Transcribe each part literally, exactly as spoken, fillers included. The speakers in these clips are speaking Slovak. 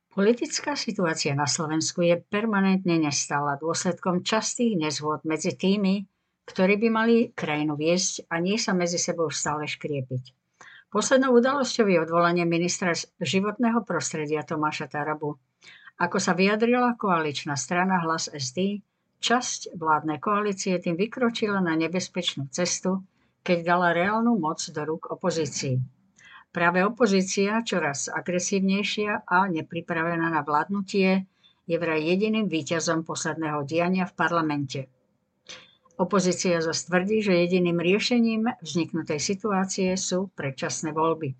Politická situácia na Slovensku je permanentne nestála dôsledkom častých nezhôd medzi tými, ktorí by mali krajinu viesť a nie sa medzi sebou stále škriepiť. Poslednou udalosťou je odvolanie ministra životného prostredia Tomáša Tarabu. Ako sa vyjadrila koaličná strana Hlas es dé, časť vládnej koalície tým vykročila na nebezpečnú cestu, keď dala reálnu moc do rúk opozícii. Práve opozícia, čoraz agresívnejšia a nepripravená na vládnutie, je vraj jediným víťazom posledného diania v parlamente. Opozícia zas tvrdí, že jediným riešením vzniknutej situácie sú predčasné voľby.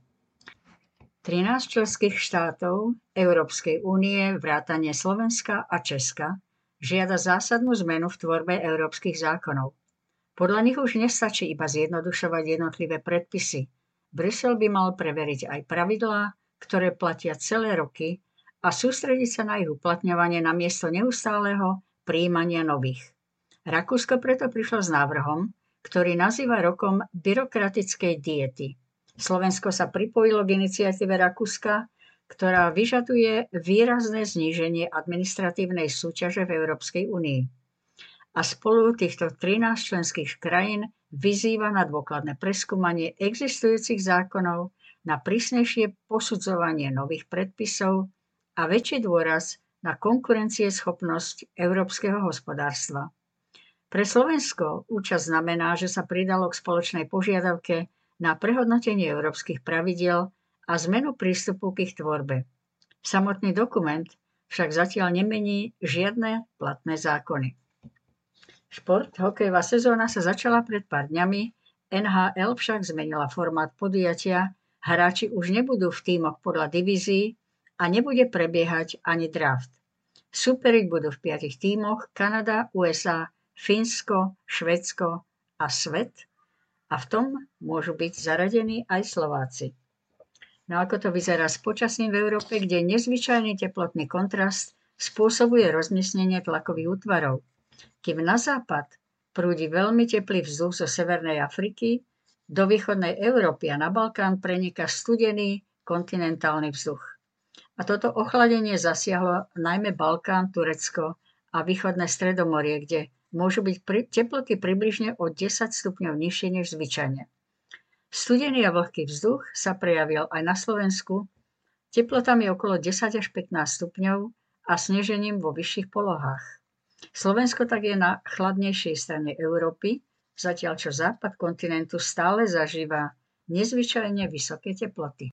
trinásť členských štátov Európskej únie vrátane Slovenska a Česka žiada zásadnú zmenu v tvorbe európskych zákonov. Podľa nich už nestačí iba zjednodušovať jednotlivé predpisy. Brusel by mal preveriť aj pravidlá, ktoré platia celé roky a sústrediť sa na ich uplatňovanie namiesto neustáleho prijímania nových. Rakúsko preto prišlo s návrhom, ktorý nazýva rokom byrokratickej diety. Slovensko sa pripojilo k iniciatíve Rakúska, ktorá vyžaduje výrazné zníženie administratívnej súťaže v Európskej únii. A spolu týchto trinásť členských krajín vyzýva na dôkladné preskúmanie existujúcich zákonov, na prísnejšie posudzovanie nových predpisov a väčší dôraz na konkurencieschopnosť európskeho hospodárstva. Pre Slovensko účasť znamená, že sa pridalo k spoločnej požiadavke na prehodnotenie európskych pravidiel a zmenu prístupu k ich tvorbe. Samotný dokument však zatiaľ nemení žiadne platné zákony. Šport, hokejová sezóna sa začala pred pár dňami, en há el však zmenila formát podujatia, hráči už nebudú v tímoch podľa divízií a nebude prebiehať ani draft. Súperiť budú v piatich tímoch Kanada, ú es á, Fínsko, Švédsko a svet a v tom môžu byť zaradení aj Slováci. No ako to vyzerá s počasím v Európe, kde nezvyčajný teplotný kontrast spôsobuje rozmiestnenie tlakových útvarov. Kým na západ prúdi veľmi teplý vzduch zo Severnej Afriky, do východnej Európy a na Balkán preniká studený kontinentálny vzduch. A toto ochladenie zasiahlo najmä Balkán, Turecko a východné Stredomorie, kde môžu byť pri, teploty približne o desať stupňov nižšie než zvyčajne. Studený a vlhký vzduch sa prejavil aj na Slovensku, teplotami okolo desať až pätnásť stupňov a snežením vo vyšších polohách. Slovensko tak je na chladnejšej strane Európy, zatiaľ čo západ kontinentu stále zažíva nezvyčajne vysoké teploty.